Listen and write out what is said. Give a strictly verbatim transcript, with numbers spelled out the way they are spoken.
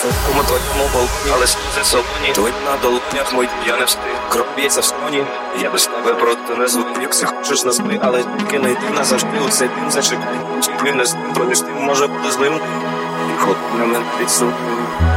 у твоєму балконі, але сльози солоні, твої на долонях мої, я не встиг. Кров б'ється в сконі, я без тебе просто не звик. Якщо хочеш назви, але тільки не йди назавжди у цей дим зачекай. Чи не з ним, проміж тим може бути злим. І ход на мене підсумує.